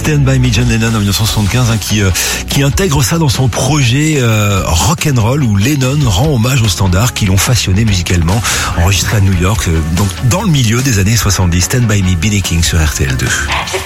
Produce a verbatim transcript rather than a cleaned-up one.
Stand By Me, John Lennon en dix-neuf cent soixante-quinze, hein, qui euh, qui intègre ça dans son projet euh, rock'n'roll où Lennon rend hommage aux standards qui l'ont façonné musicalement, enregistré à New York, euh, donc dans le milieu des années soixante-dix. Stand By Me, B B King sur R T L deux.